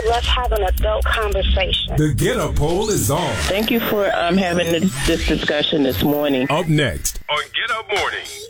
Let's have an adult conversation. The Get Up Poll is on. Thank you for having this discussion this morning. Up next on Get Up Mornings.